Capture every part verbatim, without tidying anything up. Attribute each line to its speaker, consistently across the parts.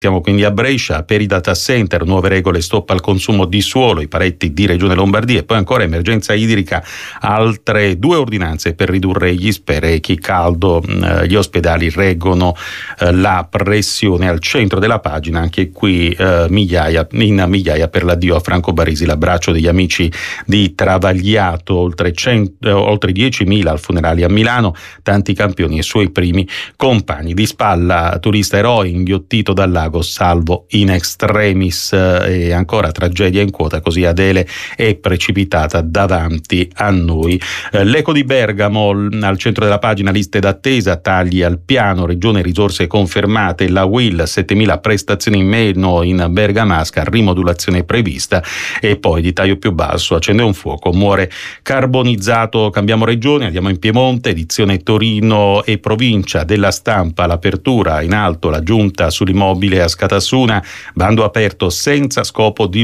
Speaker 1: Siamo quindi a Brescia, per i data center, nuove regole, stop al consumo di suolo, i paletti di Regione Lombardia e poi ancora emergenza idrica, altre due ordinanze per ridurre gli sprechi, caldo, eh, gli ospedali reggono eh, la pressione. Al centro della pagina anche qui eh, migliaia, in migliaia per l'addio a Franco Baresi, l'abbraccio degli amici di Travagliato, oltre, cento, eh, oltre diecimila al funerale a Milano, tanti campioni e suoi primi compagni. Di spalla turista eroe inghiottito dal lago salvo in extremis, e ancora tragedia in quota, così Adele è precipitata davanti a noi. L'Eco di Bergamo, al centro della pagina, liste d'attesa, tagli al piano, regione risorse confermate, la U I L settemila prestazioni in meno in Bergamasca, rimodulazione prevista. E poi di taglio più basso, accende un fuoco, muore carbonizzato. Cambiamo regione, andiamo in Piemonte, edizione Torino e provincia della Stampa, l'apertura in alto, la giunta sull'immobile a Scatassuna, bando aperto senza scopo di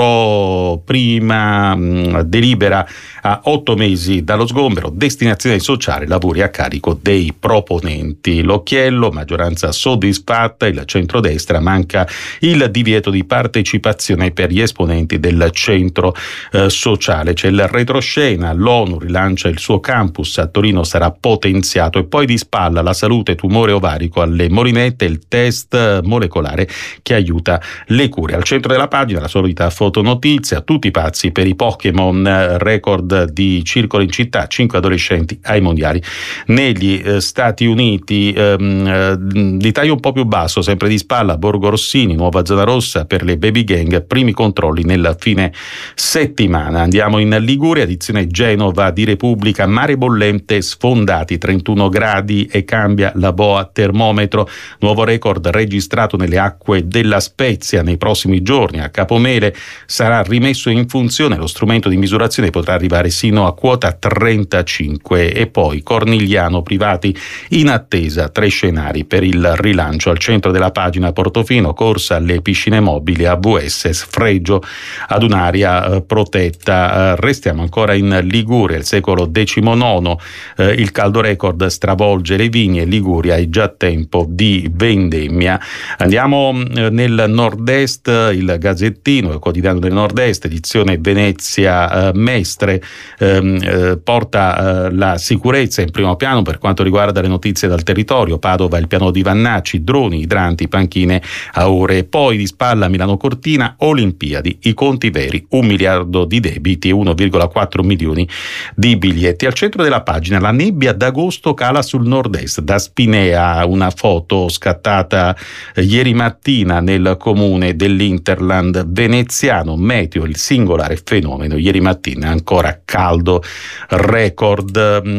Speaker 1: lucro, prima mh, delibera a otto mesi dallo sgombero, destinazione sociale, lavori a carico dei proponenti. L'occhiello, maggioranza soddisfatta, il centrodestra, manca il divieto di partecipazione per gli esponenti del centro eh, sociale. C'è il retroscena, l'ONU rilancia il suo campus, a Torino sarà potenziato. E poi di spalla la salute, tumore ovarico alle Molinette, il test molecolare che aiuta le cure. Al centro della pagina la solita fotonotizia, tutti pazzi per i Pokémon, record di circolo in città, cinque adolescenti ai mondiali negli eh, Stati Uniti. Ehm, eh, di taglio un po' più basso, sempre di spalla, Borgo Rossini, nuova zona rossa per le baby gang, primi controlli nel fine settimana. Andiamo in Liguria, edizione Genova di Repubblica, mare bollente, sfondati trentuno gradi e cambia la boa termometro, nuovo record registrato nelle acque della Spezia. Nei prossimi giorni a Capomele sarà rimesso in funzione lo strumento di misurazione, potrà arrivare sino a quota trentacinque. E poi Cornigliano, privati in attesa, tre scenari per il rilancio. Al centro della pagina Portofino, corsa alle piscine mobili, A V S, sfregio ad un'area eh, protetta. Eh, restiamo ancora in Liguria, il secolo diciannove, eh, il caldo record stravolge le vigne, Liguria è già tempo di vendemmia. Andiamo nel nord-est, il Gazzettino, il quotidiano del nord-est, edizione Venezia eh, Mestre, ehm, eh, porta eh, la sicurezza in primo piano per quanto riguarda le notizie dal territorio. Padova, il piano di Vannacci, droni, idranti, panchine a ore. Poi di spalla Milano Cortina, Olimpiadi, i conti veri, un miliardo di debiti e uno virgola quattro milioni di biglietti. Al centro della pagina la nebbia d'agosto cala sul nord-est, da Spinea, una foto scattata ieri mattina nel comune dell'Interland veneziano. Meteo, il singolare fenomeno, ieri mattina ancora caldo record.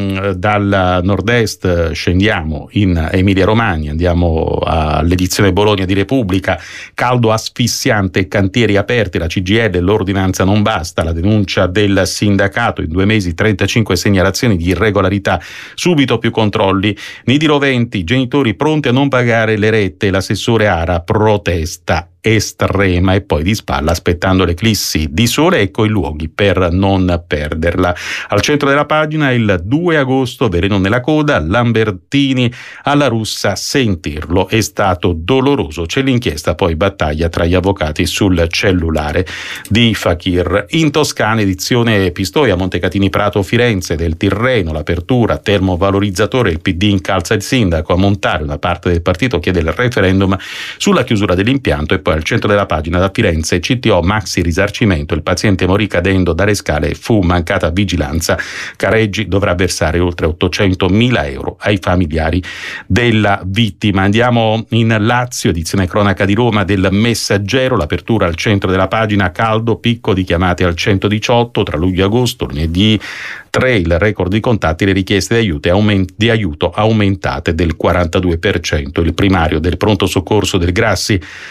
Speaker 1: Dal nord-est scendiamo in Emilia Romagna, andiamo all'edizione Bologna di Repubblica, caldo asfissiante, cantieri aperti, la C G I L, l'ordinanza non basta, la denuncia del sindacato, in due mesi trentacinque segnalazioni di irregolarità, subito più controlli, nidi roventi, genitori pronti a non pagare le rette, l'assessore Ara protesta estrema. E poi di spalla, aspettando l'eclissi di sole, ecco i luoghi per non perderla. Al centro della pagina il due agosto, veleno nella coda, Lambertini alla Russa, sentirlo è stato doloroso. C'è l'inchiesta, poi battaglia tra gli avvocati sul cellulare di Fakir. In Toscana, edizione Pistoia, Montecatini Prato Firenze, del Tirreno, l'apertura, termovalorizzatore, il P D incalza il sindaco a montare, una parte del partito chiede il referendum sulla chiusura dell'impianto. E poi al centro della pagina da Firenze, C T O maxi risarcimento, il paziente morì cadendo dalle scale, fu mancata vigilanza, Careggi dovrà versare oltre ottocentomila euro ai familiari della vittima. Andiamo in Lazio, edizione cronaca di Roma del Messaggero, l'apertura al centro della pagina, caldo, picco di chiamate al centodiciotto tra luglio e agosto, lunedì tre il record di contatti, le richieste di aiuto, aument- di aiuto aumentate del quarantadue per cento. Il primario del pronto soccorso del Grassi, attento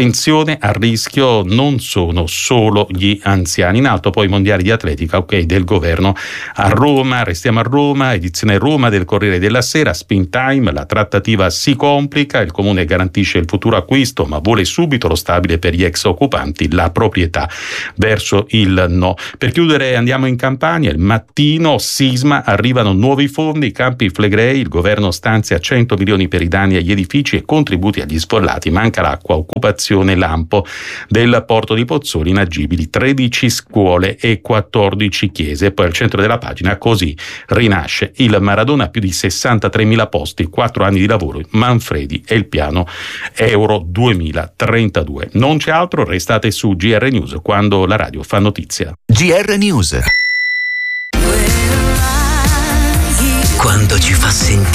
Speaker 1: attenzione, a rischio non sono solo gli anziani. In alto poi i mondiali di atletica, ok, del governo a Roma. Restiamo a Roma, edizione Roma del Corriere della Sera, spin time, la trattativa si complica, il comune garantisce il futuro acquisto ma vuole subito lo stabile per gli ex occupanti, la proprietà verso il no. Per chiudere andiamo in Campania, il Mattino, sisma, arrivano nuovi fondi, Campi Flegrei, il governo stanzia cento milioni per i danni agli edifici e contributi agli sfollati, manca l'acqua, occupazione lampo del porto di Pozzuoli, inagibili tredici scuole e quattordici chiese. Poi al centro della pagina, così rinasce il Maradona, più di sessantatremila posti, quattro anni di lavoro, Manfredi e il piano Euro duemilatrentadue. Non c'è altro, restate su G R News quando la radio fa notizia.
Speaker 2: G R News. Quando ci fa sentire